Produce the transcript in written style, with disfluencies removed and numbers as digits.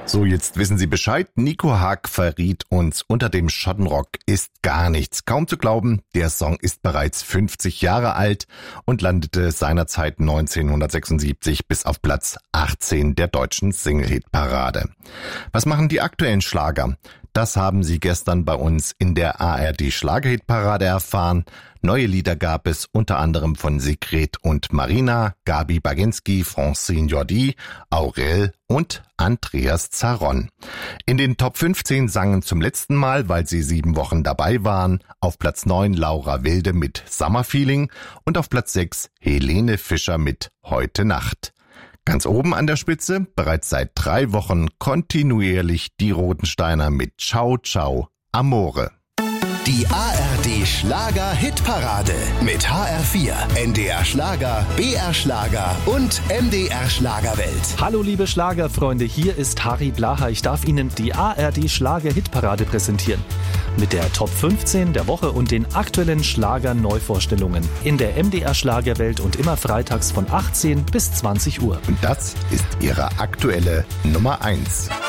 So, jetzt wissen Sie Bescheid. Nico Haag verriet uns, unter dem Schottenrock ist gar nichts. Kaum zu glauben, der Song ist bereits 50 Jahre alt und landete seinerzeit 1976 bis auf Platz 18 der deutschen Single-Hit-Parade. Was machen die aktuellen Schlager? Das haben Sie gestern bei uns in der ARD-Schlager-Hit-Parade erfahren. Neue Lieder gab es unter anderem von Sigrid und Marina, Gabi Baginski, Francine Jordi, Aurel und Andreas Zaron. In den Top 15 sangen zum letzten Mal, weil sie 7 Wochen dabei waren, auf Platz 9 Laura Wilde mit Summer Feeling und auf Platz 6 Helene Fischer mit Heute Nacht. Ganz oben an der Spitze, bereits seit 3 Wochen kontinuierlich die Rotensteiner mit Ciao Ciao Amore. Die ARD Schlager Hitparade mit HR4, NDR Schlager, BR Schlager und MDR Schlagerwelt. Hallo liebe Schlagerfreunde, hier ist Harry Blaha. Ich darf Ihnen die ARD Schlager Hitparade präsentieren. Mit der Top 15 der Woche und den aktuellen Schlager-Neuvorstellungen in der MDR Schlagerwelt und immer freitags von 18 bis 20 Uhr. Und das ist Ihre aktuelle Nummer 1.